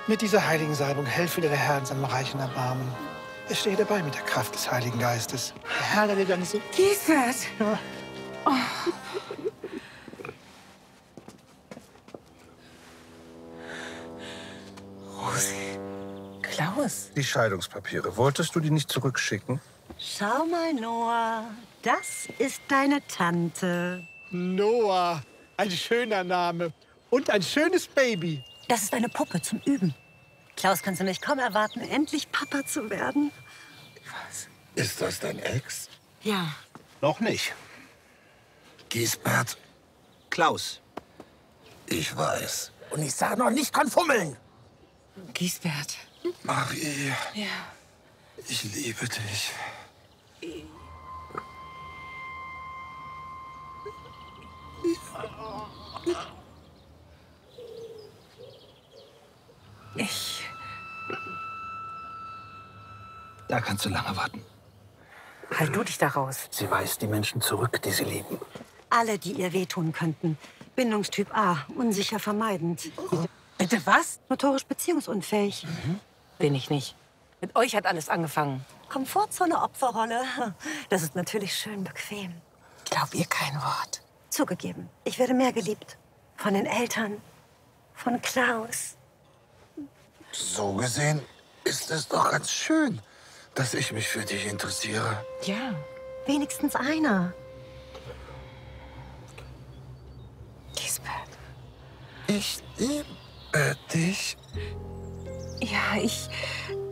Mit dieser heiligen Salbung helfe dir der Herr in seinem reichen Erbarmen. Er stehe dabei mit der Kraft des Heiligen Geistes. Der Herr, der dir nicht so... Gisbert! Ja. Oh. Rosi. Klaus. Die Scheidungspapiere. Wolltest du die nicht zurückschicken? Schau mal, Noah. Das ist deine Tante. Noah, ein schöner Name. Und ein schönes Baby. Das ist eine Puppe zum Üben. Klaus, kannst du nicht kaum erwarten, endlich Papa zu werden? Was? Ist das dein Ex? Ja. Noch nicht. Gisbert? Klaus. Ich weiß. Und ich sage noch nicht konfummeln. Gisbert. Marie. Ja. Ich liebe dich. Da kannst du lange warten. Halt du dich da raus. Sie weist die Menschen zurück, die sie lieben. Alle, die ihr wehtun könnten. Bindungstyp A, unsicher vermeidend. Bitte was? Notorisch beziehungsunfähig. Bin ich nicht. Mit euch hat alles angefangen. Komfortzone, Opferrolle. Das ist natürlich schön bequem. Glaub ihr kein Wort. Zugegeben, ich werde mehr geliebt. Von den Eltern. Von Klaus. So gesehen ist es doch ganz schön, dass ich mich für dich interessiere. Ja. Wenigstens einer. Gisbert. Ich liebe dich. Ja,